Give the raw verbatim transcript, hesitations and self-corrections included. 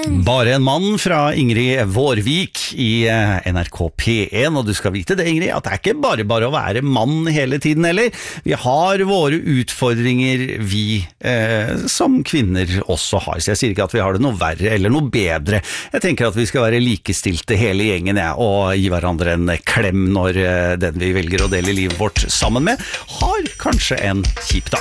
Bare en mann fra Ingrid Vårvik i N R K P en, og du skal vite det, Ingrid, at det er ikke bare bare å være mann hele tiden heller. Vi har våre utfordringer, vi eh, som kvinner også har, så jeg sier ikke at vi har det noe verre eller noe bedre. Jeg tenker at vi skal være likestilte hele gjengen, ja, og gi hverandre en klem når eh, den vi velger å dele livet vårt sammen med, har kanskje en kjip dag.